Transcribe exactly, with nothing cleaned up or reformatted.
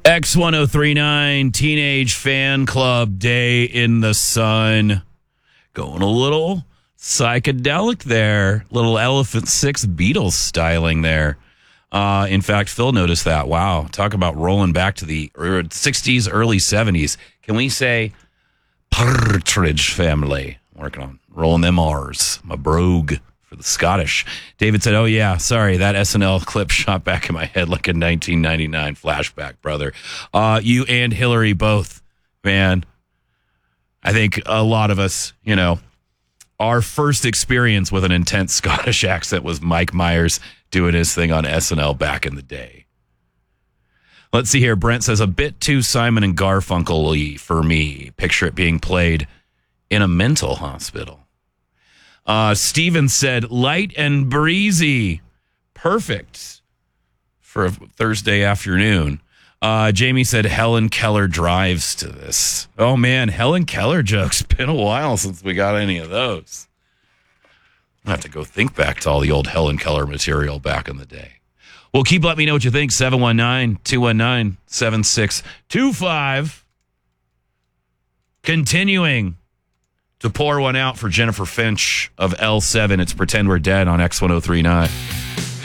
X ten thirty-nine Teenage Fan Club Day in the Sun. Going a little psychedelic there. Little Elephant Six Beatles styling there. Uh, in fact, Phil noticed that. Wow. Talk about rolling back to the sixties, early seventies. Can we say Partridge Family? Working on rolling them R's. My brogue for the Scottish. David said, oh, yeah, sorry, that S N L clip shot back in my head like a nineteen ninety-nine flashback, brother. Uh, you and Hillary both, man. I think a lot of us, you know, our first experience with an intense Scottish accent was Mike Myers doing his thing on S N L back in the day. Let's see here. Brent says, a bit too Simon and Garfunkel-y for me. Picture it being played in a mental hospital. Uh, Steven said, light and breezy. Perfect for a Thursday afternoon. Uh, Jamie said, Helen Keller drives to this. Oh, man, Helen Keller jokes. Been a while since we got any of those. I have to go think back to all the old Helen Keller material back in the day. Well, keep letting me know what you think. seven one nine, two one nine, seven six two five. Continuing to pour one out for Jennifer Finch of L seven. It's Pretend We're Dead on X ten thirty-nine.